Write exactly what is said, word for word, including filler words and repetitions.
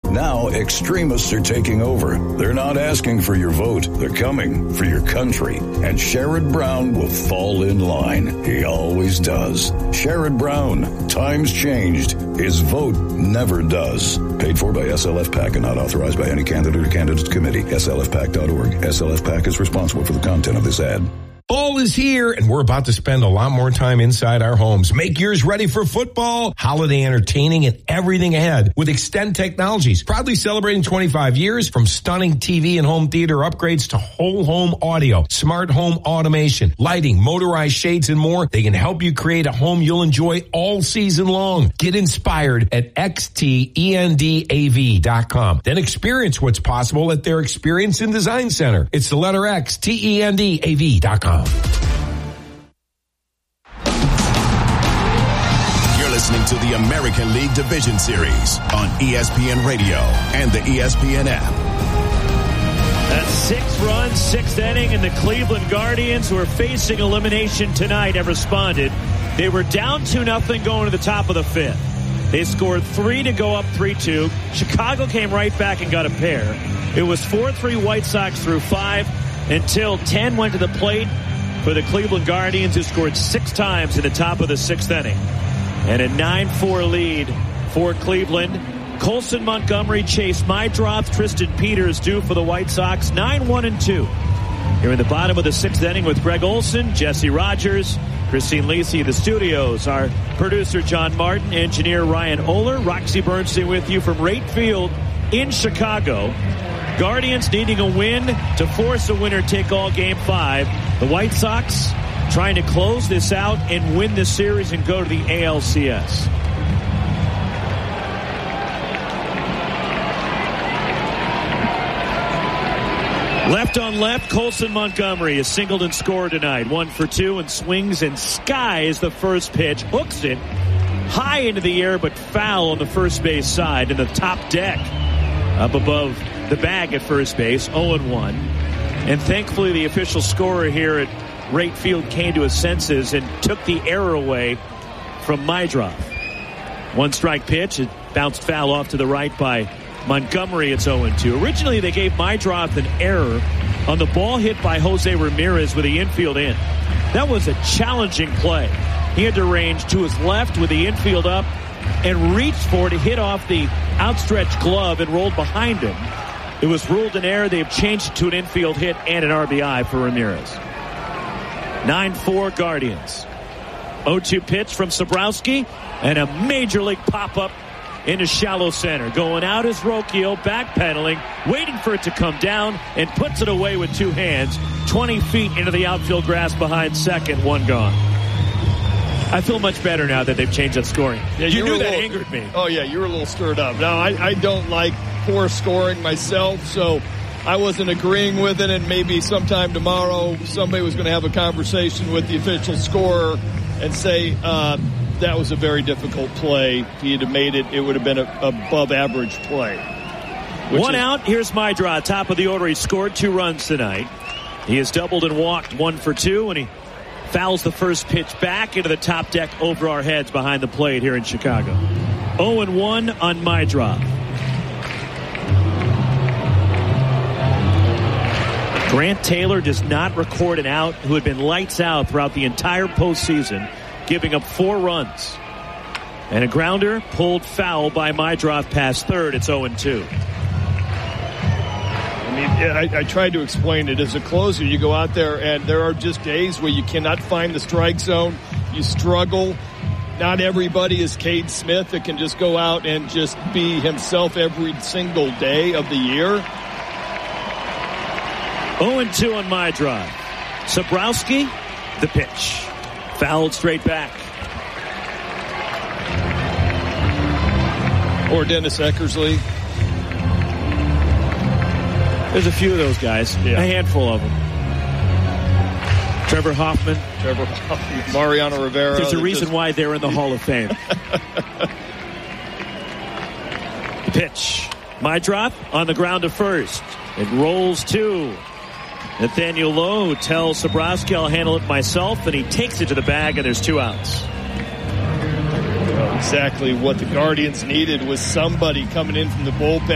Now extremists are taking over. They're not asking for your vote. They're coming for your country. And Sherrod Brown will fall in line. He always does. Sherrod Brown. Times changed. His vote never does. Paid for by S L F PAC and not authorized by any candidate or candidates committee. S L F PAC dot org. S L F PAC is responsible for the content of this ad. Fall is here, and we're about to spend a lot more time inside our homes. Make yours ready for football, holiday entertaining, and everything ahead with Extend Technologies. Proudly celebrating twenty-five years, from stunning T V and home theater upgrades to whole home audio, smart home automation, lighting, motorized shades, and more. They can help you create a home you'll enjoy all season long. Get inspired at X T E N D A V dot com. Then experience what's possible at their Experience and Design Center. It's the letter X, T E N D A V dot com. You're listening to the American League Division Series on E S P N Radio and the E S P N app. A six-run, sixth inning, and the Cleveland Guardians, who are facing elimination tonight, have responded. They were down two nothing going to the top of the fifth. They scored three to go up three two. Chicago came right back and got a pair. It was four three White Sox through five until ten went to the plate for the Cleveland Guardians, who scored six times in the top of the sixth inning. And a nine four lead for Cleveland. Colson Montgomery, Chase Mydroth, Tristan Peters due for the White Sox. nine one and two. Here in the bottom of the sixth inning with Greg Olson, Jesse Rogers, Christine Lisi in the studios. Our producer John Martin, engineer Ryan Oler, Roxy Bernstein with you from Rate Field in Chicago. Guardians needing a win to force a winner-take-all game five. The White Sox trying to close this out and win this series and go to the A L C S. Left on left, Colson Montgomery has singled and scored tonight. One for two and swings and skies the first pitch. Hooks it high into the air but foul on the first base side in the top deck up above the bag at first base. oh and one. And thankfully the official scorer here at Rate Field came to his senses and took the error away from Mydroth. One strike pitch. It bounced foul off to the right by Montgomery. It's oh and two. Originally they gave Mydroth an error on the ball hit by Jose Ramirez with the infield in. That was a challenging play. He had to range to his left with the infield up and reached for it to hit off the outstretched glove and rolled behind him. It was ruled an error. They've changed it to an infield hit and an R B I for Ramirez. nine four Guardians. oh two pitch from Sobrowski and a major league pop-up into shallow center. Going out is Rocchio, backpedaling, waiting for it to come down, and puts it away with two hands. twenty feet into the outfield grass behind second, one gone. I feel much better now that they've changed that scoring. Yeah, you, you knew that little, angered me. Oh, yeah, you were a little stirred up. Now, I, I don't like poor scoring myself, so I wasn't agreeing with it, and maybe sometime tomorrow somebody was going to have a conversation with the official scorer and say uh, that was a very difficult play. If he had made it, it would have been an above-average play. One is, out. Here's Mydroth, top of the order. He scored two runs tonight. He has doubled and walked one for two, and he fouls the first pitch back into the top deck over our heads behind the plate here in Chicago. oh and one on Mydroth. Grant Taylor does not record an out, who had been lights out throughout the entire postseason, giving up four runs. And a grounder pulled foul by Mydroth past third. It's oh and two. I mean, I, I tried to explain it. As a closer, you go out there, and there are just days where you cannot find the strike zone. You struggle. Not everybody is Cade Smith that can just go out and just be himself every single day of the year. oh and two on Mydroth. Sobrowski, the pitch. Fouled straight back. Or Dennis Eckersley. There's a few of those guys. Yeah. A handful of them. Trevor Hoffman. Trevor Hoffman. Mariano Rivera. There's a reason just... why they're in the Hall of Fame. The pitch. Mydroth on the ground to first. It rolls two. Nathaniel Lowe tells Sobrowski, I'll handle it myself, and he takes it to the bag, and there's two outs. Well, exactly what the Guardians needed was somebody coming in from the bullpen